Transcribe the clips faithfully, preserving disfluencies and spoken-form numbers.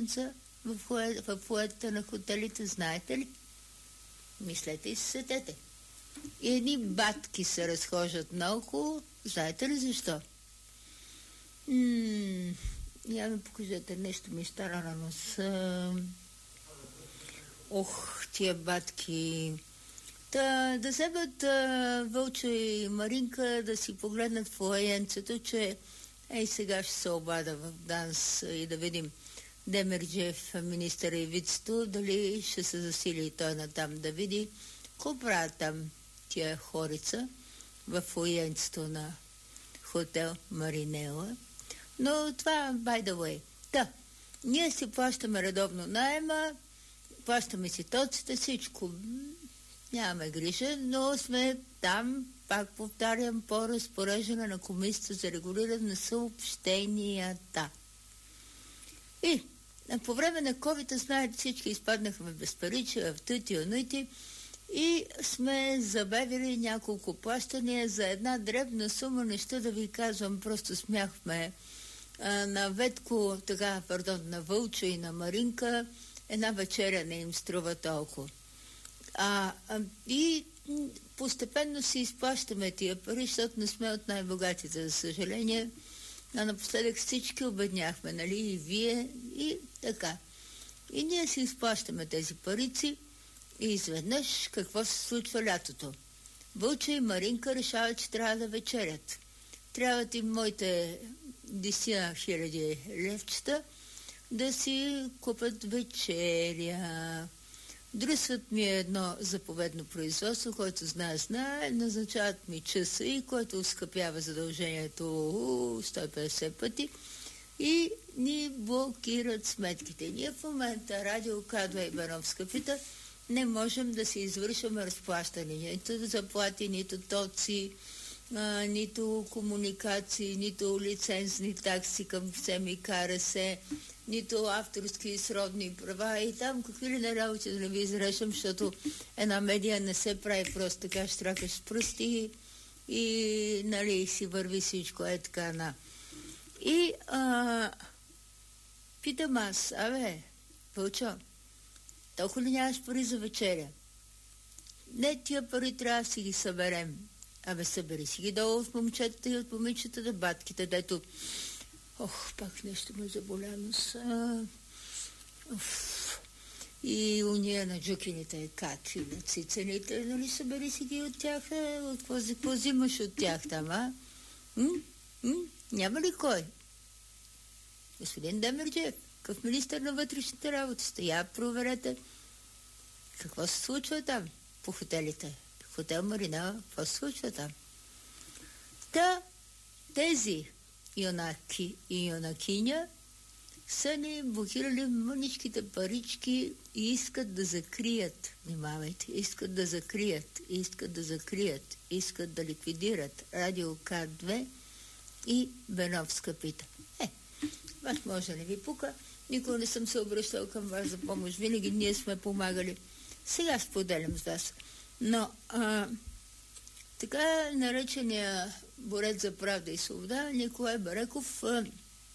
летченца в, в фоета на хотелите, знаете ли? Мислете и се сетете. И едни батки се разхождат наоколо. Знаете ли защо? М- я ми покажете, нещо ми стара на носа. Ох, тия батки. Та, да вземат а, Вълчо и Маринка да си погледнат в лаенцето, че ей сега ще се обада в ДАНС и да видим Демерджиев, министъра и вицето, дали ще се засили и той натам да види какво правят там тия хорица в лаенцето на хотел Маринела. Но това by the way. Та, ние си плащаме редовно наема, плащаме си тоците, всичко. Нямаме грижа, но сме там, пак повтарям, по разпореждане на Комисията за регулиране на съобщенията. И по време на ковид, знаете, всички изпаднахме без паричи, в тъти, онуити и сме забавили няколко плащания за една дребна сума, неща да ви казвам, просто смяхме а, на Ветко, така, пардон, на Вълчо и на Маринка, една вечеря не им струва толкова. А, а, и постепенно си изплащаме тия пари, защото не сме от най-богатите, за съжаление. А напоследък всички обедняхме, нали, и вие, и така. И ние си изплащаме тези парици и изведнъж какво се случва лятото? Вълчо и Маринка решават, че трябва да вечерят. Трябват им моите десет хиляди левчета да си купят вечеря. Дръсват ми едно заповедно производство, който знае, знае, назначават ми часа и който ускъпява задължението сто и петдесет пъти и ни блокират сметките. Ние в момента, радио Кадва и Бановска пита, не можем да си извършваме разплащане, нито заплати, нито тоци, а, нито комуникации, нито лицензни такси към СЕМИ, КРС, нито авторски и сродни права и там какви ли не работи да не ви изрежам, защото една медия не се прави просто така, штракаш с пръсти и, и нали, си върви всичко, е така, на. И а, питам аз, абе, Вълчо, толкова ли нямаш пари за вечеря? Не, тия пари трябва да си ги съберем. Абе, събери си ги долу от момчетата и от момичетата, батките, дето... Ох, пак нещо ме заболя носа. И уния на джукините, как и на цицените, нали, събери си ги от тях, от какво взимаш от тях там, а? М? М? Няма ли кой? Господин Демерджиев, какъв министър на вътрешните работи сте? Я проверете какво се случва там по хотелите. Хотел Маринела, какво се случва там? Та, тези юнаки и юнакиня са ни блокирали мъничките парички и искат да закрият, внимавайте, искат да закрият, искат да закрият, искат да ликвидират Радио К две и Беновска пита. Е, вас може да не ви пука, никога не съм се обръщал към вас за помощ, винаги ние сме помагали. Сега споделям с вас. Но а, така наречения борец за правда и свобода Николай Бареков а,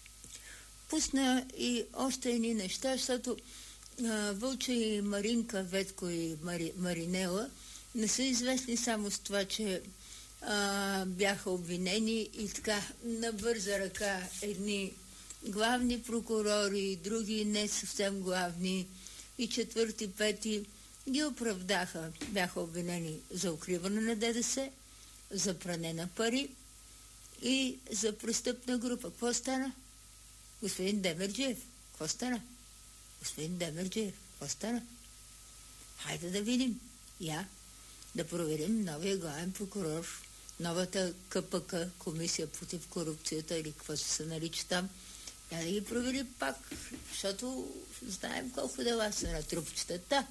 пусна и още едни неща, защото а, Вълчо и Маринка, Ветко и Мари, Маринела не са известни само с това, че а, бяха обвинени и така на бърза ръка едни главни прокурори, други не съвсем главни и четвърти, пети ги оправдаха. Бяха обвинени за укриване на ДДС, за пране на пари и за престъпна група. Какво стана? Господин Демерджиев, какво стана? Господин Демерджиев, какво стана? Хайде да видим. Я да проверим новия главен прокурор, новата КПК, Комисия против корупцията или какво се нарича там. Я да ги провери пак, защото знаем колко дела са на трупчетата.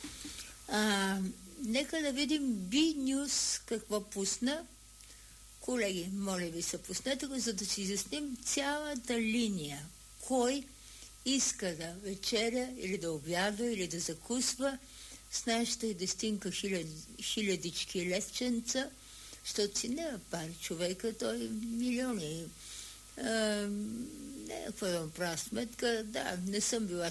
А, нека да видим Би-Нюз какво пусна. Колеги, моля ви се, пуснете го, за да си изясним цялата линия. Кой иска да вечеря или да обяда или да закусва с нашата и десетинка хиляди, хилядички левченца, защото си не пари човека, той милиони. А, не, какво да правя сметка, да, не съм била